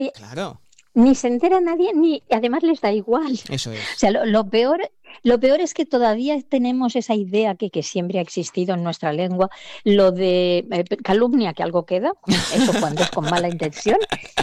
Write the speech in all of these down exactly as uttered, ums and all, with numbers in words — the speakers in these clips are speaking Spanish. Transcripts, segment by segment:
Claro. Ni se entera nadie, ni además les da igual. Eso es. O sea, lo, lo peor, lo peor es que todavía tenemos esa idea que, que siempre ha existido en nuestra lengua, lo de eh, calumnia, que algo queda, eso cuando es con mala intención,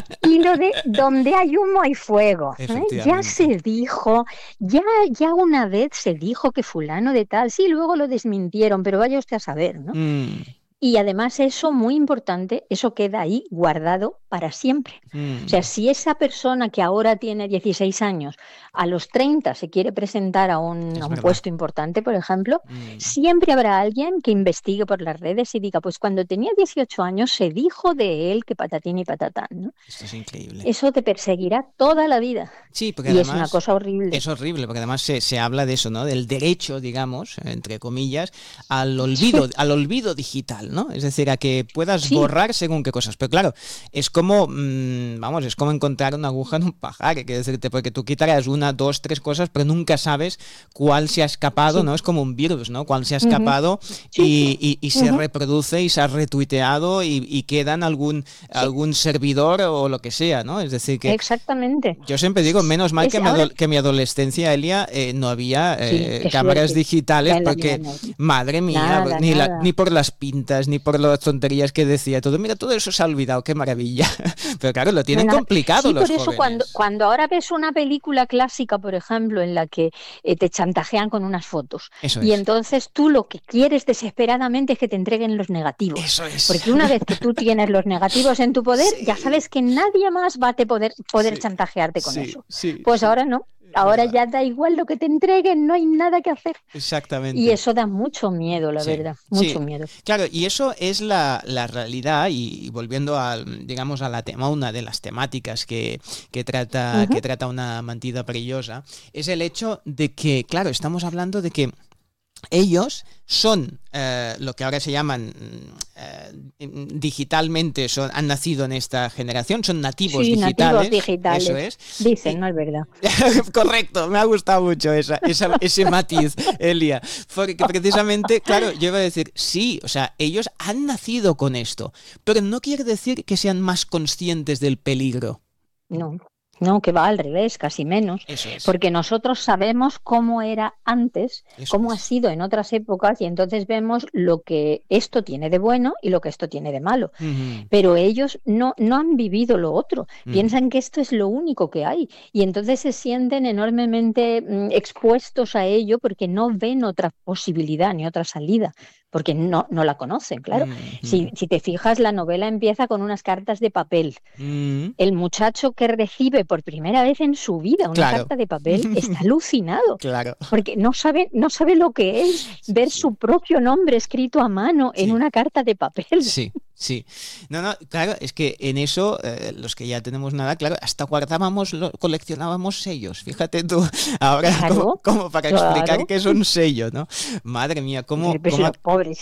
y lo de donde hay humo hay fuego. ¿eh? Ya se dijo, ya, ya una vez se dijo que fulano de tal, sí, luego lo desmintieron, pero vaya usted a saber, ¿no? Mm. Y además eso, muy importante, eso queda ahí guardado para siempre. Mm. O sea, si esa persona que ahora tiene dieciséis años, a los treinta se quiere presentar a un, a un puesto importante, por ejemplo, mm. siempre habrá alguien que investigue por las redes y diga, pues cuando tenía dieciocho años se dijo de él que patatín y patatán, ¿no? Esto es increíble. Eso te perseguirá toda la vida. Sí, porque y además es una cosa horrible. Es horrible, porque además se, se habla de eso, ¿no? Del derecho, digamos, entre comillas, al olvido, sí. al olvido digital, ¿no? Es decir, a que puedas sí. borrar según qué cosas. Pero claro, es como, mmm, vamos, es como encontrar una aguja en un pajar, hay que decirte, porque tú quitarás una, dos, tres cosas, pero nunca sabes cuál se ha escapado, sí. ¿no? Es como un virus, ¿no? Cuál se ha escapado uh-huh. y, y, y uh-huh. se reproduce y se ha retuiteado y, y queda en algún, sí. algún servidor o lo que sea, ¿no? Es decir, que... Exactamente. Yo siempre digo, menos mal es, que, ahora... mi que mi adolescencia, Elia, eh, no había eh, sí, cámaras suerte. digitales porque, madre mía, nada, ni, nada. La, ni por las pintas, ni por las tonterías que decía todo. Mira, todo eso se ha olvidado, qué maravilla. Pero claro, lo tienen Nada. complicado sí, los por eso jóvenes. Cuando, cuando ahora ves una película clásica, por ejemplo, en la que eh, te chantajean con unas fotos, eso y es. entonces tú lo que quieres desesperadamente es que te entreguen los negativos. Eso es. Porque una vez que tú tienes los negativos en tu poder, sí. ya sabes que nadie más va a te poder, poder sí. chantajearte con sí, eso. Sí, pues sí. ahora no. Ahora ya da igual lo que te entreguen, no hay nada que hacer. Exactamente. Y eso da mucho miedo, la sí, verdad, mucho sí. miedo. Claro, y eso es la, la realidad, y, y volviendo a, digamos, a la tema, una de las temáticas que, que, trata, uh-huh. que trata Una mentida perillosa, es el hecho de que, claro, estamos hablando de que ellos son eh, lo que ahora se llaman eh, digitalmente, son, han nacido en esta generación, son nativos sí, digitales. Nativos digitales. Eso es. Dicen, y, no es verdad. Correcto, me ha gustado mucho esa, esa, ese matiz, Elia. Porque precisamente, claro, yo iba a decir, sí, o sea, ellos han nacido con esto, pero no quiere decir que sean más conscientes del peligro. No. No, que va al revés, casi menos, Eso es. porque nosotros sabemos cómo era antes, Eso cómo es. ha sido en otras épocas, y entonces vemos lo que esto tiene de bueno y lo que esto tiene de malo. Uh-huh. Pero ellos no, no han vivido lo otro, Uh-huh. piensan que esto es lo único que hay, y entonces se sienten enormemente mm, expuestos a ello porque no ven otra posibilidad ni otra salida. Porque no, no la conocen, claro. Uh-huh. Si, si te fijas, la novela empieza con unas cartas de papel. Uh-huh. El muchacho que recibe por primera vez en su vida una claro. carta de papel está alucinado. Claro. Porque no sabe, no sabe lo que es sí, ver sí. su propio nombre escrito a mano sí. en una carta de papel. Sí. Sí, no, no, claro, es que en eso, eh, los que ya tenemos nada, claro, hasta guardábamos, lo, coleccionábamos sellos, fíjate tú, ahora claro, como, como para claro. explicar qué es un sello, ¿no? Madre mía, cómo... Pero cómo... los pobres.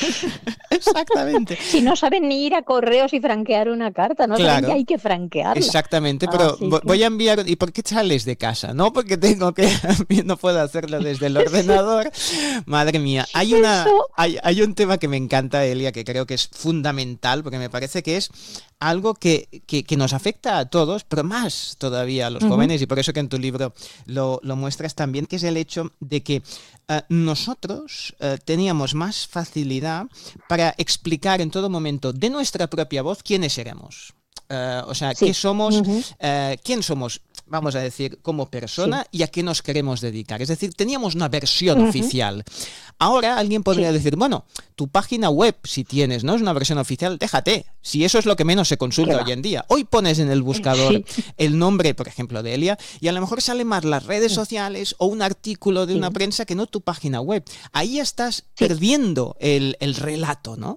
Exactamente. Si no saben ni ir a correos y franquear una carta, no claro. saben que hay que franquearla. Exactamente, pero Así voy que... a enviar, ¿y por qué sales de casa? No, porque tengo que, no puedo hacerlo desde el ordenador. Madre mía, hay una, hay, hay un tema que me encanta, Elia, que creo que es fundamental, porque me parece que es algo que, que, que nos afecta a todos, pero más todavía a los uh-huh. jóvenes, y por eso que en tu libro lo, lo muestras también, que es el hecho de que uh, nosotros uh, teníamos más facilidad para explicar en todo momento de nuestra propia voz quiénes éramos. Uh, o sea, sí. ¿qué somos? Uh-huh. Uh, ¿Quién somos? Vamos a decir, como persona sí. y a qué nos queremos dedicar. Es decir, teníamos una versión uh-huh. oficial. Ahora alguien podría sí. decir, bueno, tu página web, si tienes, ¿no? Es una versión oficial, déjate. Si eso es lo que menos se consulta hoy en día. Hoy pones en el buscador sí. el nombre, por ejemplo, de Elia, y a lo mejor sale más las redes sociales o un artículo de sí. una prensa que no tu página web. Ahí estás sí. perdiendo el, el relato, ¿no?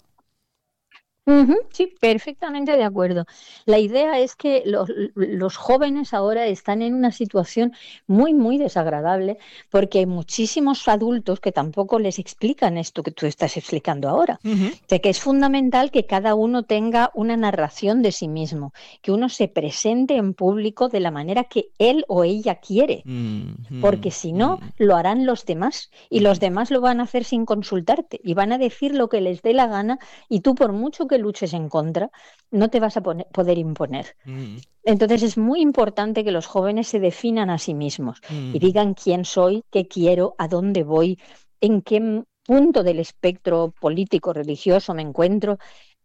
Uh-huh, sí, perfectamente de acuerdo. La idea es que los, los jóvenes ahora están en una situación muy, muy desagradable porque hay muchísimos adultos que tampoco les explican esto que tú estás explicando ahora. Uh-huh. O sea, que es fundamental que cada uno tenga una narración de sí mismo, que uno se presente en público de la manera que él o ella quiere, uh-huh. porque si no, uh-huh. lo harán los demás y uh-huh. los demás lo van a hacer sin consultarte y van a decir lo que les dé la gana y tú por mucho que que luches en contra, no te vas a poner, poder imponer. Mm. Entonces es muy importante que los jóvenes se definan a sí mismos Mm. y digan quién soy, qué quiero, a dónde voy, en qué punto del espectro político, religioso me encuentro,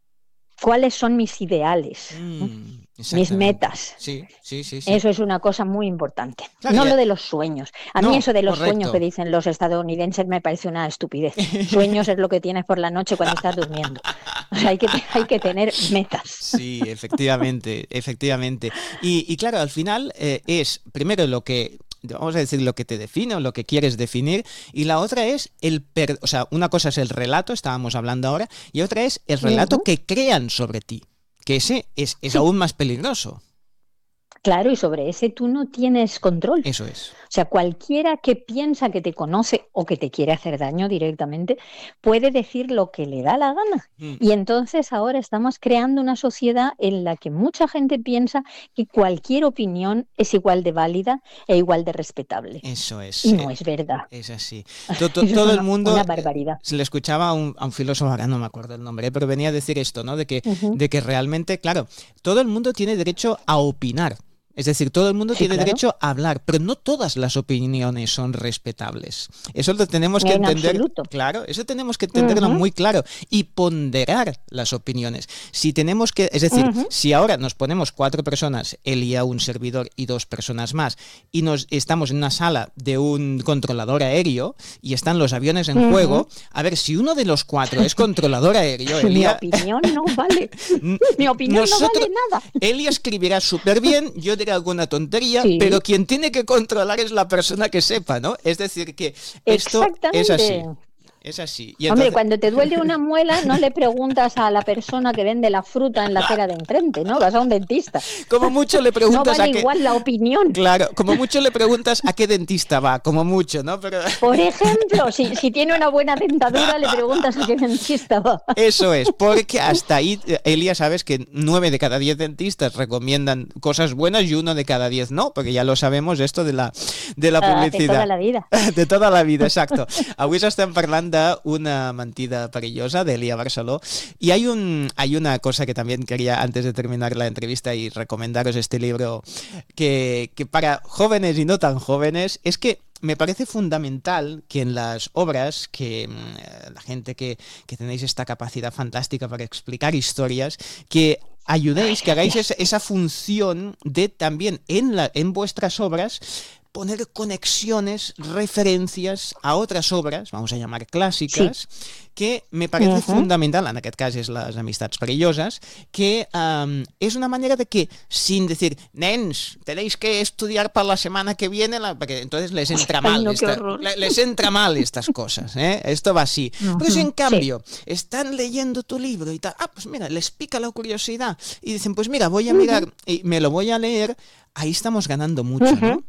cuáles son mis ideales, Mm, mis metas. Sí, sí, sí, sí. Eso es una cosa muy importante. Claro, no ya... lo de los sueños. A no, mí eso de los correcto. sueños que dicen los estadounidenses me parece una estupidez. Sueños es lo que tienes por la noche cuando estás durmiendo. O sea, hay que, hay que tener metas. Sí, efectivamente, efectivamente. Y, y claro, al final eh, es primero lo que... vamos a decir lo que te define o lo que quieres definir, y la otra es el, per, o sea, una cosa es el relato, estábamos hablando ahora, y otra es el relato uh-huh. que crean sobre ti, que ese es, es sí. aún más peligroso. Claro, y sobre ese tú no tienes control. Eso es. O sea, cualquiera que piensa que te conoce o que te quiere hacer daño directamente puede decir lo que le da la gana. Mm. Y entonces ahora estamos creando una sociedad en la que mucha gente piensa que cualquier opinión es igual de válida e igual de respetable. Eso es. Y no es verdad. Es así. Todo, todo, todo el mundo... Una barbaridad. Se le escuchaba a un, a un filósofo, ahora no me acuerdo el nombre, pero venía a decir esto, ¿no? De que, uh-huh. de que realmente, claro, todo el mundo tiene derecho a opinar. Es decir, todo el mundo sí, tiene claro. derecho a hablar, pero no todas las opiniones son respetables. Eso lo tenemos que en entender. Absoluto. Claro, eso tenemos que entenderlo uh-huh. muy claro y ponderar las opiniones. Si tenemos que, es decir, uh-huh. si ahora nos ponemos cuatro personas, Elia, un servidor y dos personas más, y nos estamos en una sala de un controlador aéreo y están los aviones en uh-huh. juego, a ver, si uno de los cuatro es controlador aéreo, Elia... Mi opinión no vale. Mi opinión nosotros, no vale nada. Elia escribirá súper bien, yo diré alguna tontería, sí. pero quien tiene que controlar es la persona que sepa, ¿no? Es decir, que esto es así. Es así. Y Hombre, entonces... cuando te duele una muela, no le preguntas a la persona que vende la fruta en la acera de enfrente, ¿no? Vas a un dentista. Como mucho le preguntas no vale a qué... igual la opinión. Claro, como mucho le preguntas a qué dentista va, como mucho, ¿no? Pero... Por ejemplo, si, si tiene una buena dentadura, le preguntas a qué dentista va. Eso es, porque hasta ahí, Elia, sabes que nueve de cada diez dentistas recomiendan cosas buenas y uno de cada diez no, porque ya lo sabemos esto de la, de la publicidad. De toda la vida. De toda la vida, exacto. Avui estem parlant d'una mentida perillosa de Elia Barceló y hay, un, hay una cosa que también quería antes de terminar la entrevista y recomendaros este libro que, que para jóvenes y no tan jóvenes es que me parece fundamental que en las obras, que eh, la gente que, que tenéis esta capacidad fantástica para explicar historias, que ayudéis, que hagáis esa, esa función de también en, la, en vuestras obras poner conexiones, referencias a otras obras, vamos a llamar clàssiques, sí. que me parece uh-huh. fundamental, en aquest cas és les amistats perilloses, que um, és una manera de que, sin decir, nens, tenéis que estudiar para la semana que viene, la... porque entonces les entra mal, Ay, no, esta... les entra mal estas cosas, ¿eh? Esto va así. Uh-huh. Pero si en cambio sí. están leyendo tu libro y tal, ah, pues mira, les pica la curiosidad y dicen, pues mira, voy a mirar uh-huh. y me lo voy a leer, ahí estamos ganando mucho, uh-huh. ¿no?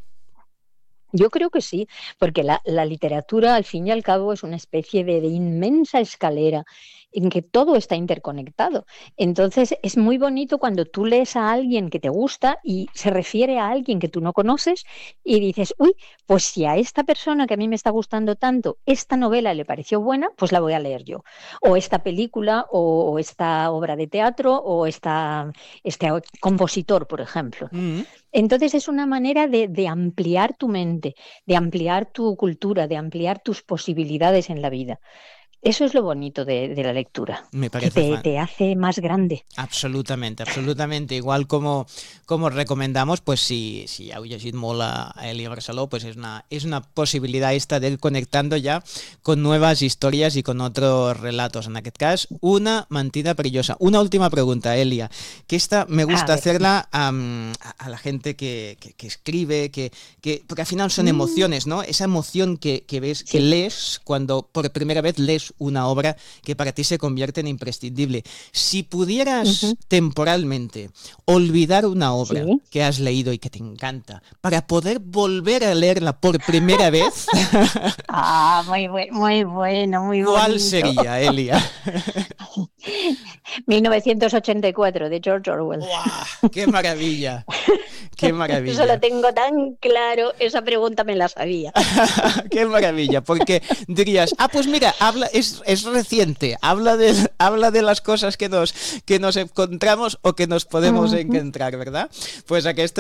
Yo creo que sí, porque la, la literatura al fin y al cabo es una especie de, de inmensa escalera en que todo está interconectado. Entonces es muy bonito cuando tú lees a alguien que te gusta y se refiere a alguien que tú no conoces y dices, uy, pues si a esta persona que a mí me está gustando tanto, esta novela le pareció buena, pues la voy a leer yo. O esta película, o, o esta obra de teatro, o esta, este compositor, por ejemplo. Mm-hmm. Entonces es una manera de, de ampliar tu mente, de ampliar tu cultura, de ampliar tus posibilidades en la vida. Eso es lo bonito de, de la lectura, Me parece que te, te hace más grande. Absolutamente, absolutamente. Igual como, como recomendamos, pues si, si heu llegit molt a, a Elia Barceló, pues es una, es una posibilidad esta de ir conectando ya con nuevas historias y con otros relatos. En aquest cas, una mentida perillosa. Una última pregunta, Elia, que esta me gusta hacerla um, a, a la gente que, que, que escribe, que, que, porque al final son mm. emociones, ¿no? Esa emoción que, que ves, sí. que lees cuando por primera vez lees una obra que para ti se convierte en imprescindible. Si pudieras uh-huh. temporalmente olvidar una obra ¿Sí? que has leído y que te encanta para poder volver a leerla por primera vez... ah, muy, bu- muy bueno, muy ¿Cuál bonito. sería, Elia? mil novecientos ochenta y cuatro, de George Orwell. ¡Guau! ¡Qué maravilla! ¡Qué maravilla! Eso lo tengo tan claro, esa pregunta me la sabía. ¡Qué maravilla! Porque dirías, ah, pues mira, habla, es, es reciente, habla de, habla de las cosas que nos, que nos encontramos o que nos podemos uh-huh. encontrar, ¿verdad? Pues aquí estoy